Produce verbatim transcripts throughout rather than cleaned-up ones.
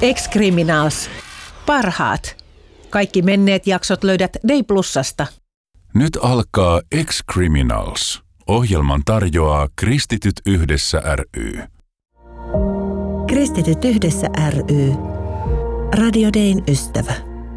Ex-Criminals. Parhaat. Kaikki menneet jaksot löydät Day Plusasta. Nyt alkaa Ex-Criminals. Ohjelman tarjoaa Kristityt Yhdessä ry. Kristityt Yhdessä ry. Radio Dayn ystävä.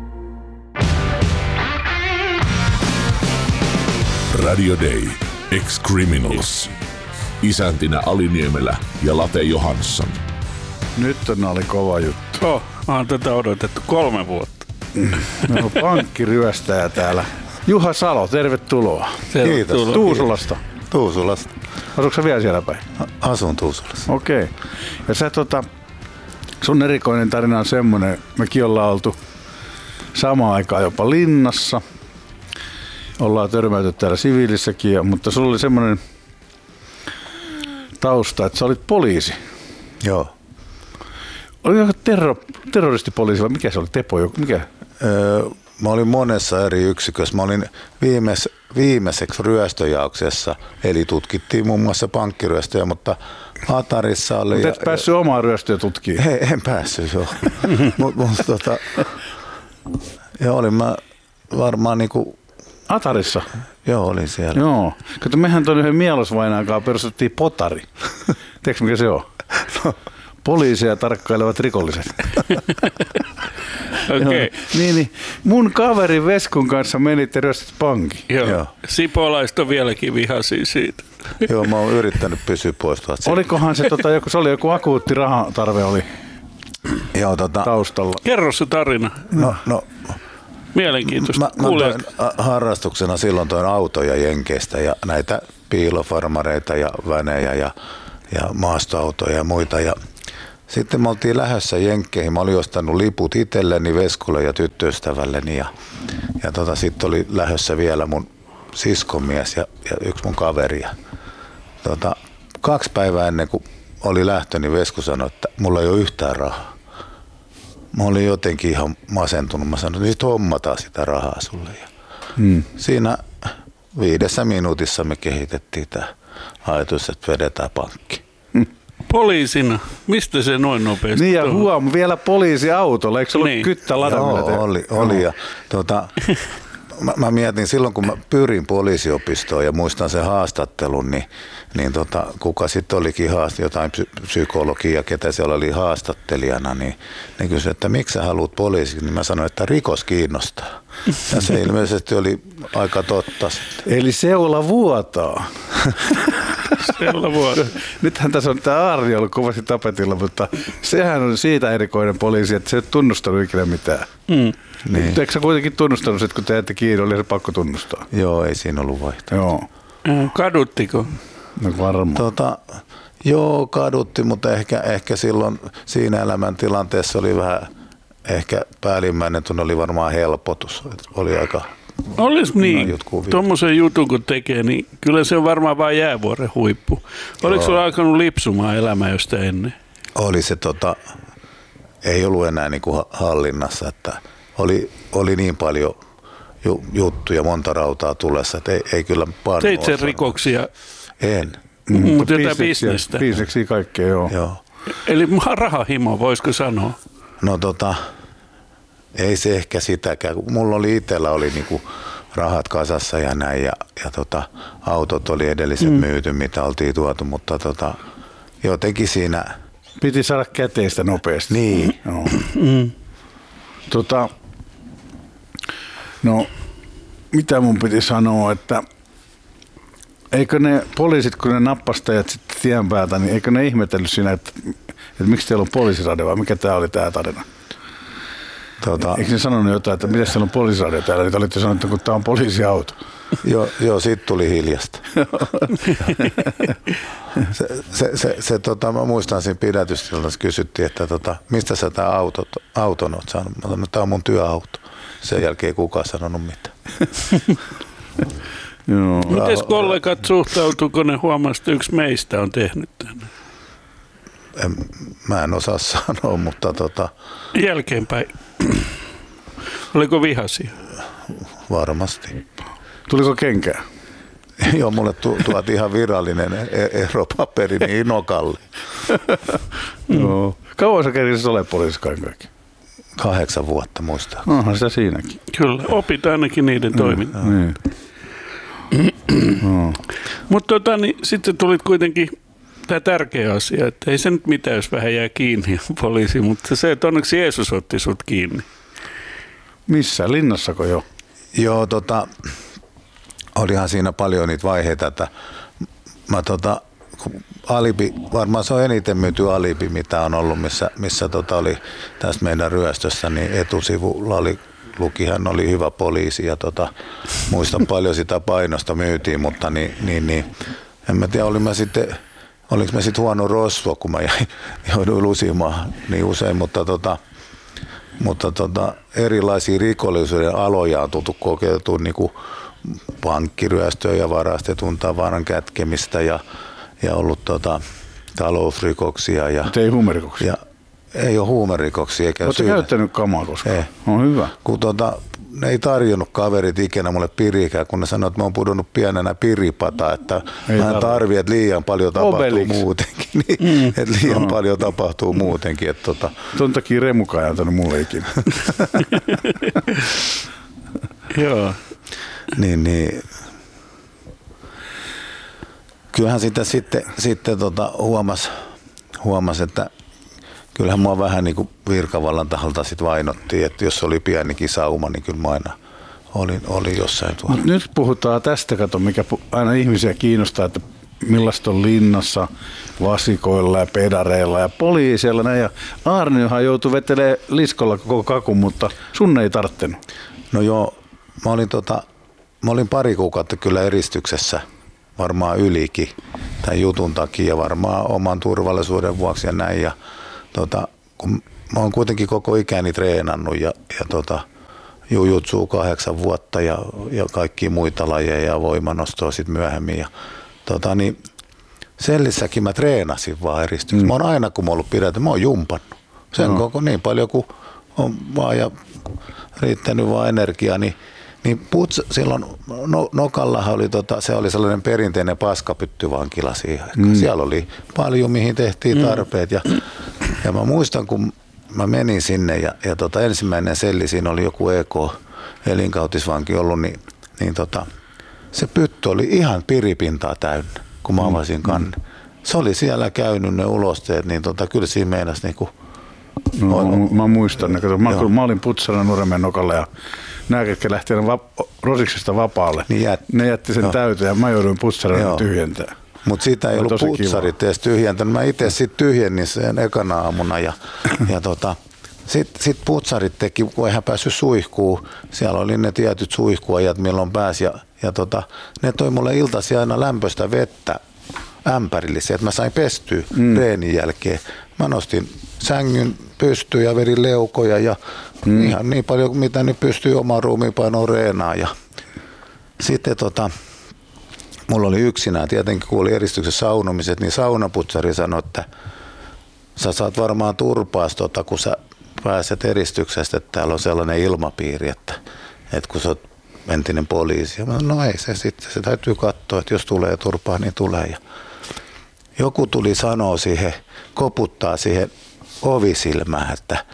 Radio Day. Ex-Criminals. Isäntinä Ali Niemelä ja Late Johansson. Nyt on oli kova juttu. Oh, mä oon tätä odotettu kolme vuotta. No, pankkiryöstäjä täällä. Juha Salo, tervetuloa. Kiitos. Tuusulasta. Tuusulasta. Asuuko sä vielä siellä päin? Asun Tuusulassa. Okei. Okay. Ja sä tota, sun erikoinen tarina on semmonen, mekin ollaan oltu samaan aikaan jopa linnassa. Ollaan törmäyty täällä siviilissäkin, mutta sulla oli semmoinen tausta, että sä olit poliisi. Joo. Oli joku terro, terroristipoliisi vai mikä se oli? Tepo joku? Mikä? Öö, mä olin monessa eri yksikössä. Mä olin viimeis, viimeiseksi ryöstöjauksessa, eli tutkittiin muun muassa pankkiryöstöjä, mutta Atarissa oli... Mutta et ja, päässyt omaa ryöstöä tutkimaan? He, en päässyt, joo. Mutta mut, tota, joo, olin mä varmaan niinku... Atarissa? Joo, olin siellä. Joo. Kato, mehän tuon yhden Mielosvainaakaan perustettiin Potari. Tiedätkö mikä se on? No. Poliisia tarkkailevat rikolliset. Okei. Okay. Niin, niin. Mun kaveri Veskun kanssa menitte ryöstit pankin. Joo. Joo. Sipolaiset on vieläkin vihaisia siitä. Joo, mä oon yrittänyt pysyä pois tuolta. Olikohan se, tota, joku, se oli joku akuutti rahatarve oli Joo, tota, taustalla. Kerro se tarina. No, no. Mielenkiintoista. Mä, mä toin harrastuksena silloin toin autoja Jenkeistä ja näitä piilofarmareita ja vänejä ja, ja maastoautoja ja muita. Ja sitten me oltiin lähdössä Jenkkeihin. Mä olin ostanut liput itselleni, Veskulle ja tyttöystävälleni. Ja, ja tota, sitten oli lähdössä vielä mun siskomies ja, ja yksi mun kaveri. Ja, tota, kaksi päivää ennen kuin oli lähtö, niin Vesku sanoi, että mulla ei ole yhtään rahaa. Mä olin jotenkin ihan masentunut. Mä sanoin, että nyt hommataan sitä rahaa sulle. Ja hmm. Siinä viidessä minuutissa me kehitettiin tämä ajatus, että vedetään pankki. Hmm. Poliisina? Mistä se noin nopeasti? Niin ja huom, vielä poliisiautolla. Eikö se ollut niin. Kyttä ladamilla? Joo, oli. oli. Ja, tuota, mä, mä mietin silloin, kun mä pyrin poliisiopistoon ja muistan sen haastattelun, niin, niin tota, kuka sitten olikin haast, jotain psykologia, ketä siellä oli haastattelijana, niin, niin kysyi, että miksi sä haluat poliisiksi, niin mä sanoin, että rikos kiinnostaa. Ja se ilmeisesti oli aika totta sitten. Eli seula vuotaa. Seula vuotaa. Nythän tässä on tämä Aarni ollut kovasti tapetilla, mutta sehän on siitä erikoinen poliisi, että se ei ole tunnustanut ikinä mitään. Mm. Niin. Eikö sä kuitenkin tunnustanut, että kun te ette kiinni, oli se pakko tunnustaa? Joo, ei siinä ollut vaihtoehto. Joo. Kaduttiko? No varmaan. Tota, joo, kadutti, mutta ehkä, ehkä silloin siinä elämäntilanteessa oli vähän, ehkä päällimmäinen tunne oli varmaan helpotus. Oli aika... Olisi niin, tuommoisen jutun kun tekee, niin kyllä se on varmaan vain jäävuoren huippu. Oliko joo. Sulla alkanut lipsumaan elämä josta ennen? Oli se, tota, ei ollut enää niin kuin hallinnassa, että oli, oli niin paljon ju, juttuja, monta rautaa tulessa, että ei, ei kyllä paljon. Teit sen rikoksia? En. Mm, mutta jotain bisnestä? Bisneksiä kaikkea, joo. joo. Eli rahahimo, voisiko sanoa? No tota... Ei se ehkä sitäkään. Mulla oli itsellä oli niinku rahat kasassa ja näin ja, ja tota, autot oli edelliset mm. myyty, mitä oltiin tuotu, mutta tota, jotenkin siinä... Piti saada käteistä nopeasti. Niin. No, mm. tota, no mitä mun piti sanoa, että eikö ne poliisit, kun ne nappastajat sitten tien päältä, niin eikö ne ihmetellyt siinä, että, että miksi teillä on poliisiradio vai mikä tää oli tää tarina? Tota, eikö ne sanonut jotain, että miten siellä on poliisiradio täällä? Niitä olitte sanonut, että kun tämä on poliisiauto. Joo, joo, siitä tuli hiljasta. se, se, se, se, tota, mä muistan siinä pidätystilassa kysyttiin, että tota, mistä sä tämä auto, auton oot saanut? Mä sanoin, että tämä on mun työauto. Sen jälkeen ei kukaan sanonut mitään. Mites kollegat suhtautuuko ne huomasi, että yksi meistä on tehnyt tänne? En, mä en osaa sanoa, mutta tota... Jälkeenpäin. Oliko vihaisia? Varmasti. Tuliko kenkää? Joo, mulle tu- tuot ihan virallinen eropaperi niin Nokalle. Joo. Kauan sä kerkisit ole poliisissa kaiken kaikki? Kahdeksan vuotta muistaa. Onhan sitä siinäkin. Kyllä, opit ainakin niiden mm, toimintaa. Niin. no. Mutta tota, niin, sitten tulit kuitenkin tämä tärkeä asia, että ei se nyt mitään, jos vähän jää kiinni poliisi, mutta se, että onneksi Jeesus otti sut kiinni. Missä? Linnassako jo? Joo, tota, olihan siinä paljon niitä vaiheita, että mä tota, alibi, varmaan se on eniten myyty alibi, mitä on ollut, missä, missä tota oli tästä meidän ryöstössä, niin etusivulla oli, lukihan oli hyvä poliisi ja tota, muistan paljon sitä painosta myytiin, mutta niin, niin, niin en mä tiedä, olin mä sitten, oliko mä sitten huono rosvo, kun mä jouduin lusimaan niin usein, mutta tota, mutta tota, erilaisia rikollisuuden aloja on tultu kokeiltua, niin kuin pankkiryöstöä ja varastetun tavaran kätkemistä ja, ja ollut tota, talousrikoksia. Ja, mutta ei huumerikoksia? Ja, ei ole huumerikoksia. Oletko käyttänyt kamaa koskaan? Ei. On hyvä. Kun tota, ne ei tarjonnut kaverit ikinä mulle pirikään, kun ne sanoivat, että mä oon pudonnut pienenä piripata, että ei mä en tarvitse, että liian paljon tapahtuu Obelix. muutenkin. Niin, mm. Että liian no. paljon tapahtuu muutenkin. Että tota. Ton takia Remukaan ei antanut mulle ikinä. Joo. Niin, niin. Kyllähän sitä sitten, sitten tota huomasi, huomas, että kyllähän mua vähän niin kuin virkavallan taholta sit vainottiin, että jos oli pienikin sauma, niin kyllä mä aina olin, olin jossain tuolla. Mut nyt puhutaan tästä, kato, mikä aina ihmisiä kiinnostaa, että millaista on linnassa vasikoilla ja pedareilla ja poliiseilla. Ja Aarniohan joutui vetelemään liskolla koko kakun, mutta sun ei tarttenut. No joo, mä olin, tota, mä olin pari kuukautta kyllä eristyksessä, varmaan ylikin tämän jutun takia, varmaan oman turvallisuuden vuoksi ja näin. Ja, tota, kun mä oon kuitenkin koko ikäni treenannut ja, ja tota, jujutsuu kahdeksan vuotta ja, ja kaikkia muita lajeja ja voimanostoa sitten myöhemmin. Ja, tota, niin sellissäkin mä treenasin vaan eristyksessä. Mm. Mä oon aina, kun mä oon ollut pidätä, mä oon jumpannut. Sen no. koko niin paljon kuin on vaan ja riittänyt vaan energiaa, niin Niin puts, silloin no, Nokallahan oli, tota, se oli sellainen perinteinen paskapyttyvankila siihen. Mm. Siellä oli paljon, mihin tehtiin tarpeet. Ja, ja mä muistan, kun mä menin sinne ja, ja tota, ensimmäinen selli, siinä oli joku E K-elinkautisvanki ollut, niin, niin tota, se pytty oli ihan piripintaa täynnä, kun mä avasin kannen. Mm. Se oli siellä käynyt ne ulosteet, niin tota, kyllä siinä meinasi niinku... No, mä, mä muistan ne. Kato, mä, mä olin putsana Nurmen Nokalla ja nämä, ketkä lähtivät va- Rosiksesta vapaalle, niin jät, ne jätti sen no. täyteen ja mä jouduin putsarana tyhjentämään. Mutta siitä ei ollut putsarit edes tyhjentänyt. Mä itse sitten tyhjennin sen ekana aamuna ja, ja tota, sitten sit putsarit teki, kun eihän päässyt suihkuun. Siellä oli ne tietyt suihkuajat, milloin pääsi ja, ja tota, ne toi mulle iltaisin aina lämpöistä vettä ämpärillisiä, että mä sain pestyä mm. reenin jälkeen. Mä nostin sängyn pystyyn ja verin leukoja ja mm. ihan niin paljon kuin mitä nyt pystyy omaan ruumiinpainoon reenaan. Ja sitten tota, mulla oli yksinään, tietenkin kun oli eristyksessä saunomiset, niin saunaputsari sanoi, että sä saat varmaan turpaas, tota, kun sä pääset eristyksestä, että täällä on sellainen ilmapiiri, että, että kun sä oot entinen poliisi. Ja mä sanoin, no ei se sitten, se täytyy katsoa, että jos tulee turpaa, niin tulee. Ja joku tuli sanoa siihen, koputtaa siihen ovisilmään, että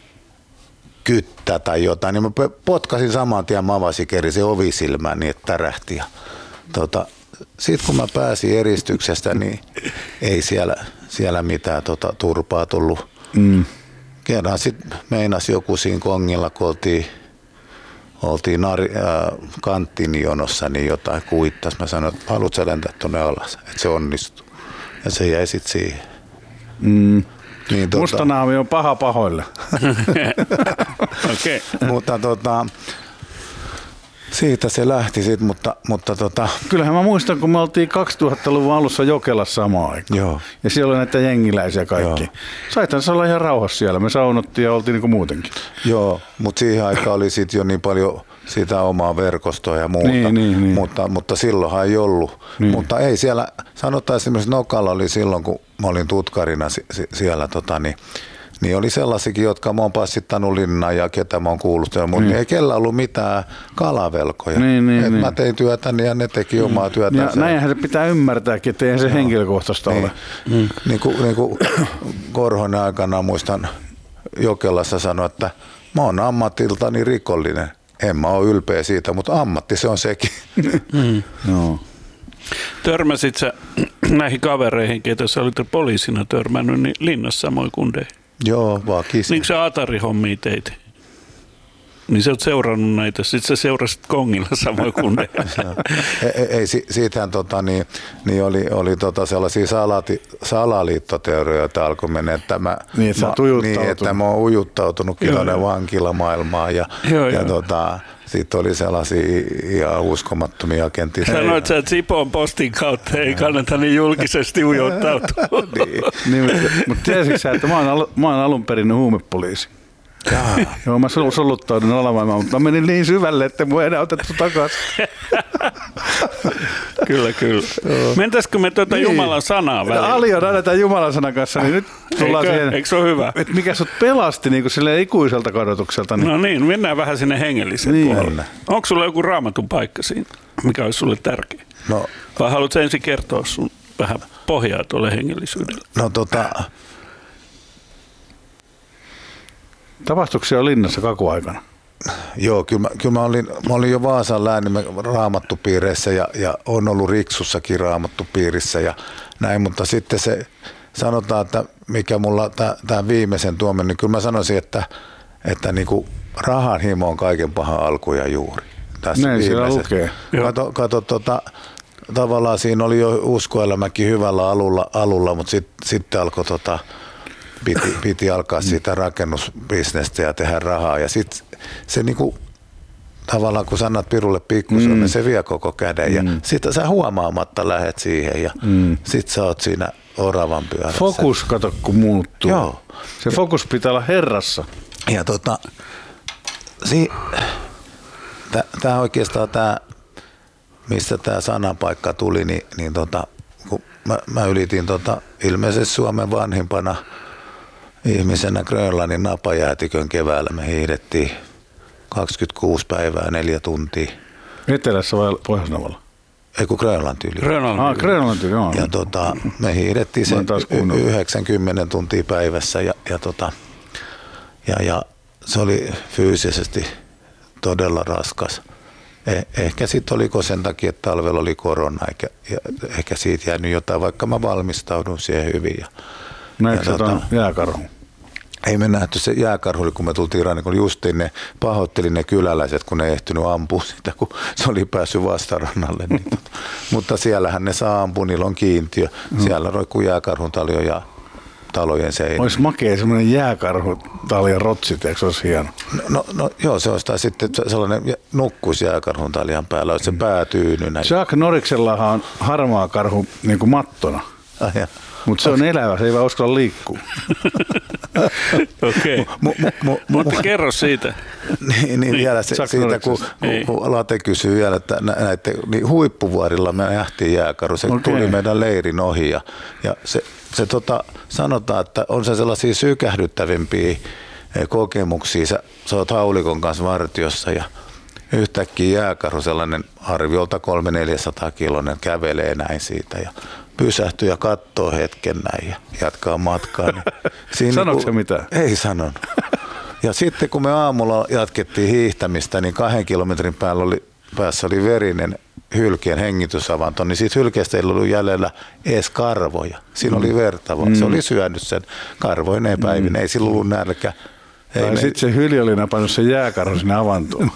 kyttä tai jotain, niin mä potkasin saman tien, mä avasin keri se ovisilmään niin, että tärähti. Ja, tota, sitten kun mä pääsin eristyksestä, niin ei siellä, siellä mitään tota, turpaa tullut. Mm. Kerran sitten meinasi joku siinä kongilla, kun oltiin, oltiin nari, äh, kanttinjonossa, niin jotain kuittas. Mä sanoin, että haluatko sä lentää tuonne alas, että se onnistuu. Ja se jäi sitten siihen. Mm. Niin, tota... Mustanaami on paha pahoille. Okay. Mutta tota, siitä se lähti sitten, mutta, mutta tota... Kyllähän mä muistan, kun me oltiin kaksituhattaluvun alussa Jokelassa samaan aikaan. Joo. Ja siellä oli näitä jengiläisiä kaikki. Joo. Saithan se olla ihan rauhassa siellä. Me saunottiin ja oltiin niin kuin muutenkin. Joo, mutta siihen aikaan oli sitten jo niin paljon sitä omaa verkostoa ja muuta. Niin, niin, niin. Mutta, mutta silloinhan ei ollut. Niin. Mutta ei siellä, sanotaan esimerkiksi Nokalla oli silloin, kun mä olin tutkarina siellä, tota, niin niin oli sellaisikin, jotka mä oon passittanut linnaan ja ketä mä oon kuullut. Mutta mm. ei kellä ollut mitään kalavelkoja. Niin, niin, Et niin. Mä tein työtäni ja ne teki mm. omaa työtä. Ja näinhän se pitää ymmärtääkin, että eihän se no. henkilökohtaista niin. ole. Mm. Niin kuin, niin kuin Korhonen aikanaan muistan Jokelassa sanoi, että mä oon ammatiltani rikollinen. En mä ole ylpeä siitä, mutta ammatti se on sekin. Mm. No. Törmäsit sä näihin kavereihin, ketä sä olit poliisina törmännyt, niin linnassa samoin kundeihin? Joo, vaan kissin. Niin sä Atari-hommia teit? Niin sä oot seurannut näitä, sit sä seurasit Kongilla samoin kundeja. ei, ei, siitähän tota, niin, niin oli, oli tota sellaisia salati, salaliittoteorioita alkoi mennä, että mä, niin, että, mä, niin, että mä oon ujuttautunutkin tuonne vankilamaailmaan ja, joo, ja tota, sitten oli sellaisia ihan uskomattomia agentteja. Sanoit sä, että Sipoon postin kautta ei kannata niin julkisesti ujuttautua. niin. niin, mutta, mutta tiesitkö sä, että mä oon, al, mä oon alun perin huumepoliisi? Jaa. Joo, mä soluttaudun alavaimaan, mutta mä menin niin syvälle, että mua ei enää otettu takaisin. Kyllä, kyllä. Mentäisikö me tuota niin. Jumalan sanaa välillä? Alio nähdään Jumalan sanan kanssa, niin nyt tullaan Eikö, siihen. Eikö se ole hyvä? Että mikä sut pelasti niin kuin silleen ikuiselta kadotukselta. Niin. No niin, mennään vähän sinne hengelliseen niin. puolelle. Onko sulla joku raamatun paikka siinä, mikä olisi sulle tärkeä? No. Vai haluatko ensin kertoa sun vähän pohjaa tuolle hengellisyydelle? No tota... Tapahtuksia linnassa kakuaikana? Joo, kyllä mä, kyllä mä, olin, mä olin jo Vaasan läänin raamattupiireissä ja, ja on ollut Riksussakin raamattupiirissä ja näin, mutta sitten se sanotaan, että mikä mulla tämä viimeisen tuomen, niin kyllä mä sanoisin, että, että niinku rahan himo on kaiken pahan alku ja juuri. Tässä näin siellä lukee. Kato, kato tota, tavallaan siinä oli jo uskoelämäkin hyvällä alulla, alulla mutta sitten sit alkoi tota, Piti, piti alkaa siitä rakennusbisnestä ja tehdä rahaa. Ja sitten se niinku, tavallaan kun sanat pirulle pikkusen, mm. niin se vie koko käden. Ja mm. sitten sä huomaamatta lähet siihen ja mm. sitten sä oot siinä oravan pyörässä. Fokus, kato kun muuttuu. Joo. Se fokus pitää olla Herrassa. Ja tota, si, tämä oikeastaan tämä, mistä tämä sanapaikka tuli, niin, niin tota, kun mä, mä ylitin tota, ilmeisesti Suomen vanhimpana ihmisenä Grönlannin napajäätikön keväällä. Me hiihdettiin kaksikymmentäkuusi päivää, neljä tuntia. Etelässä vai Pohjoisnavalla? Ei kun Grönlanti yli. Grönlanti. Ah, Grönlanti, joo. Ja tota, me hiihdettiin sen yhdeksänkymmentä tuntia päivässä ja, ja, tota, ja, ja se oli fyysisesti todella raskas. Eh, ehkä sitten oliko sen takia, että talvella oli korona, eikä, ja ehkä siitä jäänyt jotain, vaikka mä valmistaudun siihen hyvin. Ja, näetkö ja, tota, jääkarhu? Ei me nähty se jääkarhu, kun me tultiin rannikolle, justiin ne pahoitteli ne kyläläiset, kun ne ei ehtinyt ampua sitä, kun se oli päässyt vastarannalle. Niin tota. Mutta siellähän ne saa ampua, niillä on kiintiö. Siellä roikkuu jääkarhun taljo ja talojen seinä. Olisi makea semmoinen jääkarhu talja rotsit, eikö se olisi hieno? No, no, no joo, se olisi tai sitten sellainen nukkuisi jääkarhun taljan päällä, olisi se mm. pää tyynynä. Chuck Norriksellahan on harmaa karhu niin kuin mattona. Ah, mutta se on elävä, se ei vaan uskalla liikkua. Okei, okay. mutta kerro siitä. niin, niin vielä se, siitä, kun, kun Late kysyy vielä, että näiden niin huippuvuorilla me nähtiin jääkarhu, se okay. tuli meidän leirin ohi ja, ja se, se tota, sanotaan, että on se sellaisia sykähdyttävimpiä kokemuksia. Sä, sä oot haulikon kanssa vartiossa ja yhtäkkiä jääkarhu, sellainen arviolta kolme neljäsataa kiloinen, kävelee näin siitä ja pysähtyy ja katsoo hetken näin ja jatkaa matkaa. Niin sanoiko se mitään? Ei sanonut. Ja sitten kun me aamulla jatkettiin hiihtämistä, niin kahden kilometrin päällä oli, päässä oli verinen hylkeen hengitysavanto, niin siitä hylkeestä ei ollut jäljellä edes karvoja. Siinä mm. oli verta, mm. se oli syönyt sen karvoineen päivin, mm. ei sillä ollut nälkä. Tai sitten se hylje oli napannut sen jääkarhun sinne avantoon.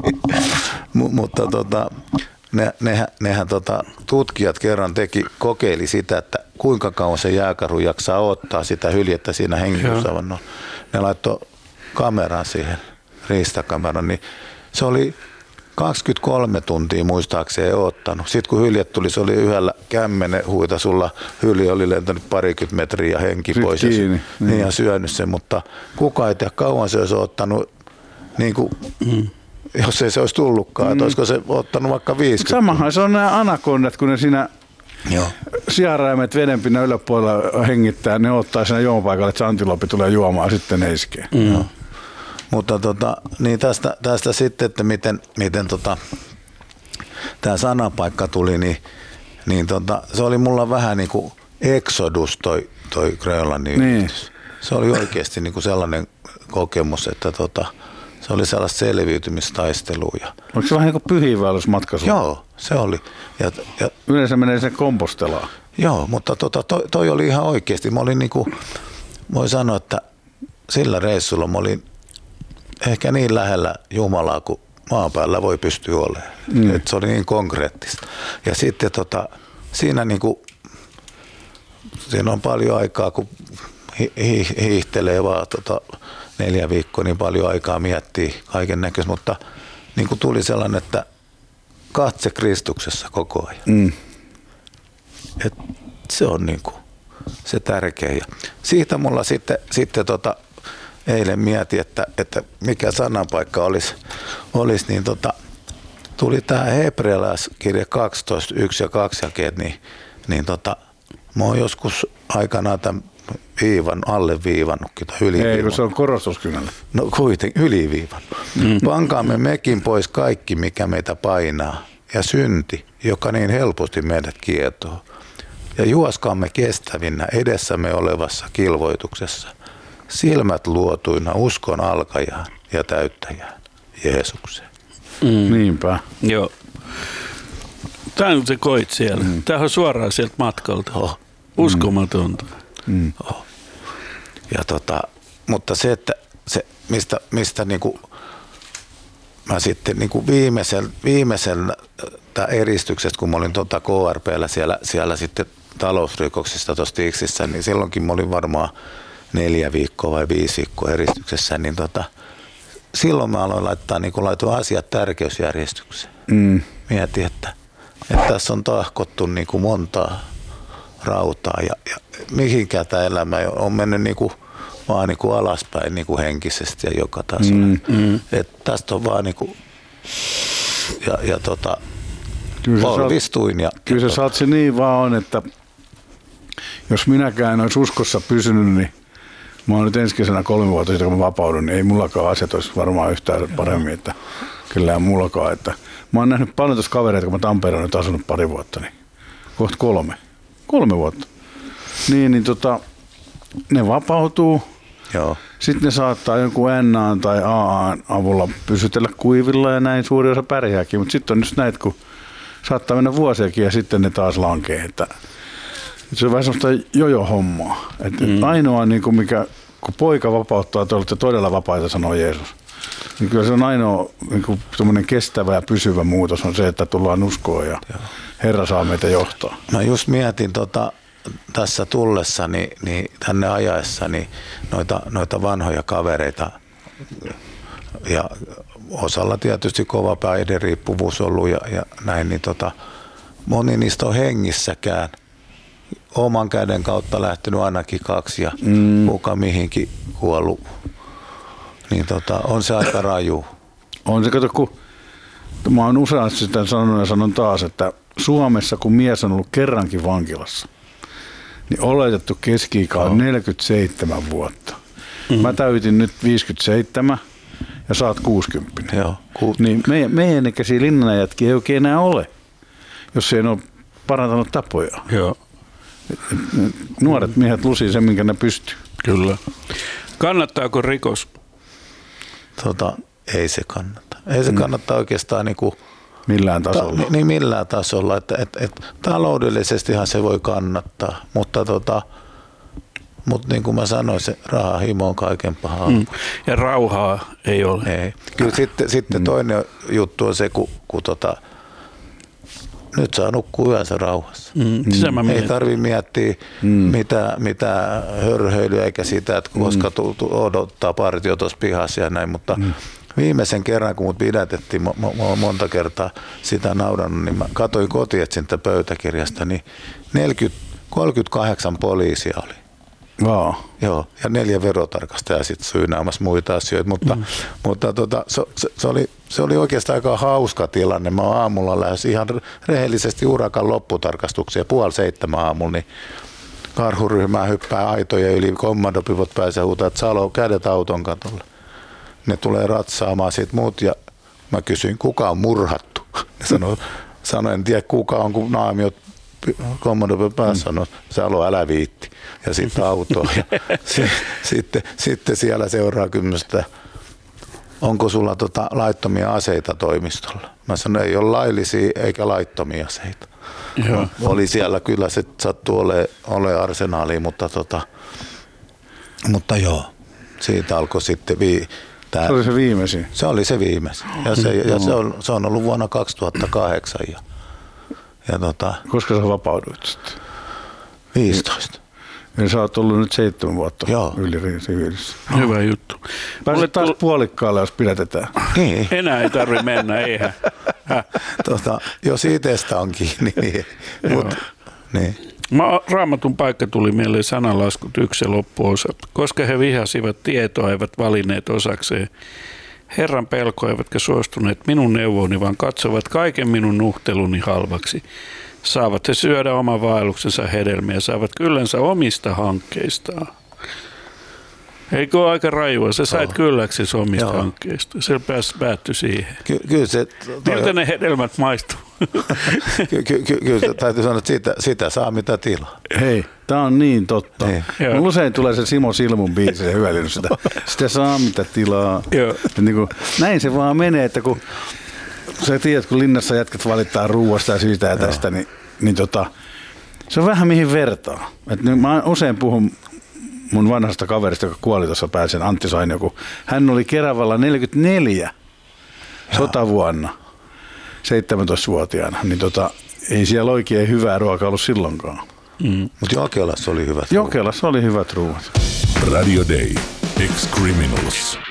M- mutta tota, ne, nehän, nehän tota, tutkijat kerran teki, kokeili sitä, että kuinka kauan se jääkarhu jaksaa ottaa sitä hyljettä siinä hengitysavannolla. Ne laittoi kameran siihen, riistakameran, niin se oli kaksikymmentäkolme tuntia muistaakseen ottanut. Sitten kun hyljet tuli, se oli yhdellä kämmenen huitasulla. Hylje oli lentänyt parikymmentä metriä ja henki Sit pois kiinni, ja, niin. ja syönyt sen, mutta kukaan ei tiedä kauan se olisi ottanut, niin kuin, mm. jos ei se olisi tullutkaan, mm. että olisiko se ottanut vaikka viisikymmentä. Samahan se on nämä anakondat, kun ne siinä Joo. Sianraimet vedenpinnan yläpuolella hengittää, ne ottaa siinä juomapaikalle, että se antilopi tulee juomaan, sitten ne iskee. Mm. No. Mutta tota, niin tästä, tästä sitten, että miten, miten tota, tämä sanapaikka tuli, niin, niin tota, se oli mulla vähän niin kuin exodus toi, toi Grönlannin niin. yhdistys. Se oli oikeasti niin kuin sellainen kokemus, että tota, se oli sellaista selviytymistaistelua. Onko se vähän niin kuin pyhiinvaellusmatka? Joo, se oli. Ja, ja, Yleensä menee sen kompostelaan. Joo, mutta tota, toi, toi oli ihan oikeasti. Mä olin niin kuin, voi sanoa, että sillä reissulla mä olin ehkä niin lähellä Jumalaa kuin maan päällä voi pystyä olemaan. Mm. Et se oli niin konkreettista. Ja sitten tota, siinä, niin kuin, siinä on paljon aikaa, kun hi- hi- hiihtelee vaan tota, neljä viikkoa, niin paljon aikaa miettii kaiken näköistä, mutta niin kuin tuli sellainen, että katse Kristuksessa koko ajan. Mm. Et se on niin kuin se tärkeä. Ja siitä mulla sitten, sitten tota, eilen mietin, että, että mikä sananpaikka olisi, olisi niin tota, tuli tämä hebrealaiskirja kaksitoista, yksi ja kaksi jakeet, niin, niin tota, mä oon joskus aikanaan tämän viivan, alleviivannutkin tai yliviivannut. Ei, kun se on korostuskynällä. No kuitenkin yliviivannut. Mm. Pankaamme mekin pois kaikki, mikä meitä painaa, ja synti, joka niin helposti meidät kietoo. Ja juoskaamme kestävinnä edessämme olevassa kilvoituksessa, silmät luotuina uskon alkajaan ja täyttäjään, Jeesukseen. Mm. Niinpä. Joo. Tämä on se koit siellä. Mm. Tämä on suoraan sieltä matkalta. Oh. Uskomatonta. Mm. Oh. Ja tota, mutta se, että se, mistä, mistä niinku, mä sitten niinku viimeisellä, viimeisellä eristyksestä, kun mä olin tota K R P:llä siellä, siellä sitten talousrikoksista tuossa Tiksissä, niin silloinkin mä olin varmaan neljä viikkoa vai viisi viikkoa eristyksessä, niin tota, silloin mä aloin laittaa niin laitoin asiat tärkeysjärjestykseen. Mm. Mietin, että, että tässä on tahkottu niin kuin montaa rautaa ja, ja mihinkään tämä elämä on mennyt niin kuin, vaan niin kuin alaspäin niin kuin henkisesti ja joka tasolla. Mm. Mm. Että tästä on vaan niin kuin, ja, ja tota, polvistuin. Ja, kyllä ja se saat se niin vaan on, että jos minäkään en olisi uskossa pysynyt, niin mä oon nyt ensi kesänä kolme vuotta siitä, kun mä vapaudun, niin ei mullakaan asiat olisi varmaan yhtään paremmin, että kyllä mullakaan. Että mä oon nähnyt paljon tuossa kavereita, kun mä Tampereella nyt asunut pari vuotta, niin kohta kolme. Kolme vuotta. Niin, niin tota, ne vapautuu. Joo. Sitten ne saattaa jonkun N tai A A:n avulla pysytellä kuivilla ja näin suuri osa pärjääkin, mutta sitten on just näitä, kun saattaa mennä vuosiakin ja sitten ne taas lankee, että se on vähän sellaista jojo-hommaa. Että mm. ainoa, niin kuin mikä, kun poika vapauttaa, te olette todella vapaita, sanoo Jeesus. Niin kyllä se on ainoa niin kuin kestävä ja pysyvä muutos on se, että tullaan uskoon ja Joo. Herra saa meitä johtaa. Mä just mietin tota, tässä tullessani, niin tänne ajaessani noita, noita vanhoja kavereita ja osalla tietysti kova päihderiippuvuus ollut ja, ja näin, niin tota, moni niistä on hengissäkään. Oman käden kautta lähtenyt ainakin kaksi ja mm. kuka mihinkin kuollut. Niin tota, on se aika raju. On se, kato, kun mä oon useasti sitä sanonut ja sanon taas, että Suomessa kun mies on ollut kerrankin vankilassa, niin oletettu keski-ikä on neljäkymmentäseitsemän vuotta. Mm. Mä täytin nyt viisikymmentäseitsemän ja sä oot kuusikymmentä. Joo, ku... Niin meidän, meidän ikäisiä linnanajatkin ei oikein enää ole, jos ei ole parantanut tapoja. Joo. Nuoret miehet lusii sen, minkä ne pystyy. Kyllä. Kannattaako rikos? Tota, ei se kannata. Ei se kannata oikeastaan niinku, millään tasolla. Ta, niin millään tasolla. Että, et, et, taloudellisestihan se voi kannattaa, mutta tota, mut niin kuin mä sanoin, se rahahimo on kaiken pahaa. Mm. Ja rauhaa ei ole. Ei. Kyllä sitten, sitten mm. toinen juttu on se, kun, kun tota, nyt saa nukkua yönsä rauhassa. Mm. Ei tarvitse miettiä mm. mitä, mitä hörhöilyä eikä sitä, että koska mm. odottaa partio tuossa pihassa ja näin, mutta mm. viimeisen kerran, kun mut pidätettiin, mä oon monta kertaa sitä naurannut, niin mä katsoin kotietsintä pöytäkirjasta, niin neljäkymmentä, kolmekymmentäkahdeksan poliisia oli. Wow. Joo, ja neljä verotarkastajaa sitten syynäämässä muita asioita, mutta, mm. mutta tota, se, se, se, oli, se oli oikeastaan aika hauska tilanne. Mä oon aamulla lähes ihan rehellisesti urakan lopputarkastuksia, puoli seitsemän aamulla, niin karhuryhmää hyppää aitoja yli, kommandopivot pääsee huutaa, että Salo, kädet auton katolle. Ne tulee ratsaamaan siitä muut ja mä kysyin, kuka on murhattu. Ne sanoi, sanoi, en tiedä kuka on, kun naamiot kommandopivot päässä sanoi, Salo, älä viitti. Ja sitten autoon. Ja se, sitten, sitten siellä seuraa kymmenestä, onko sulla tota laittomia aseita toimistolla? Mä sanoin, ei ole laillisia eikä laittomia aseita. Joo. Oli siellä kyllä, se sattui olemaan ole arsenaaliin, mutta, tota, mutta joo, siitä alkoi sitten vii, tää, se oli se viimeisin. Se oli se viimeisin. Ja se, ja se, on, se on ollut vuonna kaksituhattakahdeksan. Ja, ja tota, koska sä vapauduit sitten? viisitoista. Ja sä oot ollut nyt seitsemän vuotta Joo. yli siviilissä. Hyvä juttu. Pääset taas puolikkaalle, jos pidätetään. Niin. Enää ei tarvitse mennä, eihän. Tota, jos itsestä on kiinni, niin. Mut, niin. Mä, Raamatun paikka tuli mieleen sananlaskut yksi ja loppuosa. Koska he vihasivat tietoa, eivät valinneet osakseen Herran pelkoa, eivätkä suostuneet minun neuvoni, vaan katsovat kaiken minun nuhteluni halvaksi. Saavat he syödä oman vaelluksensa hedelmiä, saavat kyllänsä omista hankkeistaan. Eikö ole aika rajua? Sä sait oh. kylläksi omista Joo. hankkeista. Se pääs päättyi siihen. Ky- kyllä se... Miltä ne hedelmät maistuu? Ky- ky- ky- kyllä täytyy sanoa, että sitä, sitä saa mitä tilaa. Hei, tää on niin totta. Mulla usein tulee se Simo Silmun biisi ja hyödynnys sitä. Sitä saa mitä tilaa. Niin kuin, näin se vaan menee, että kun sä tiedät, kun linnassa jätkät valittaa ruuasta ja siitä ja tästä, Joo. niin, niin tota, se on vähän mihin vertaa. Et niin, mä usein puhun mun vanhasta kaverista, joka kuoli tuossa pääsen, Antti Sainio, kun hän oli Keravalla neljäkymmentäneljä sotavuonna, seitsemäntoistavuotiaana, niin tota, ei siellä oikein hyvää ruokaa ollut silloinkaan. Mm. Mutta Jokelassa oli hyvät Jokelassa ruuat. oli hyvät ruuat. Radio Day. Ex-Criminals.